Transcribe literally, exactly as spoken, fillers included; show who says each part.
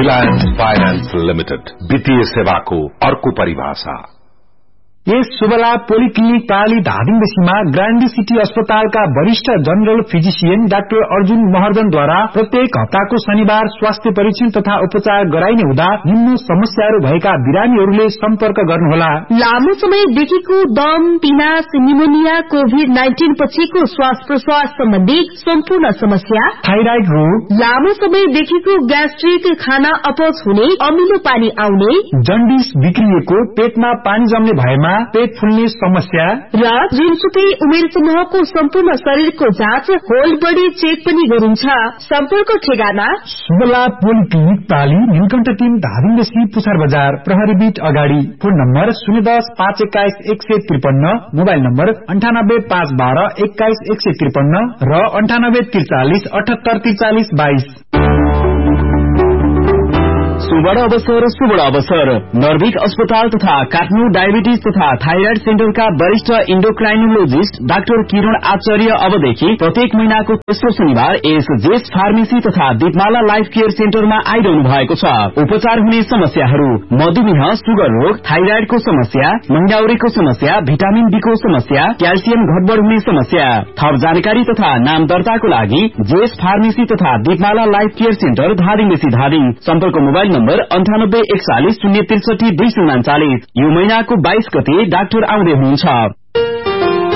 Speaker 1: Reliance finance limited, वित्तीय सेवाको अर्को परिभाषा।
Speaker 2: यस सुबला पोलिक्लिनिक पाली धादिङबेसीमा ग्रान्डी सिटी अस्पतालका वरिष्ठ जनरल फिजिशियन डाक्टर अर्जुन महर्जनद्वारा प्रत्येक हप्ताको शनिबार स्वास्थ्य परीक्षण तथा उपचार गराइने हुँदा निम्न समस्याहरू भएका बिरामीहरूले सम्पर्क गर्नुहोला।
Speaker 3: लामो समयदेखिको दम, पिनास, निमोनिया, कोभिड नाइन्टीन पछिको श्वास प्रश्वास सम्बन्धी सम्पूर्ण समस्या,
Speaker 2: थाइराइड रोग,
Speaker 3: लामो समयदेखिको ग्यास्ट्रिक, खाना अपच हुने, अमिलो पानी आउने,
Speaker 2: जन्डिस बिग्रिएको, पेटमा पानी जम्ने भएमा पेट फुल्ने समस्या
Speaker 3: र जुनसुकै उमेर समूहको सम्पूर्ण शरीरको जाँच, होल बडी चेक पनि गरिन्छ। सम्पर्क ठेगाना
Speaker 2: सुबला पोलिक्लिनिक पाली, नीलकण्ठ तीन, धादिङबेसी, पुछार बजार, प्रहरी बीट अगाडि। फोन नम्बर शून्य दस पाँच एक्काइस एक सय त्रिपन्न, मोबाइल नम्बर अन्ठानब्बे पाँच बाह्र एक्काइस एक सय त्रिपन्न र अन्ठानब्बे त्रिचालिस अठहत्तर त्रिचालिस बाइस।
Speaker 4: सुवर्ण अवसर सुवर्ण अवसर नर्भिक अस्पताल तथा काठमाडौँ डायबिटिज तथा थाइराइड सेन्टरका वरिष्ठ इन्डोक्राइनोलोजिस्ट डाक्टर किरण आचार्य अबदेखि प्रत्येक महिनाको तेस्रो शनिबार एस जेस फार्मेसी तथा दीपमाला लाइफ केयर सेन्टरमा आइरहनु भएको छ। उपचार हुने समस्याहरू: मधुमेह, सुगर रोग, थाइराइडको समस्या, महिनाउरीको समस्या, भिटामिन डी को समस्या, क्याल्सियम घटबड हुने समस्या। थप जानकारी तथा नाम दर्ताको लागि जेस फार्मेसी तथा दीपमाला लाइफ केयर सेन्टर धादिङबेसी धादिङ। सम्पर्क मोबाइल नम्बर अन्ठानब्बे एकचालिस शून्य त्रिसठी दुई सय उनाचालिस। यो महिनाको बाइस गते डाक्टर आउँदै हुनुहुन्छ।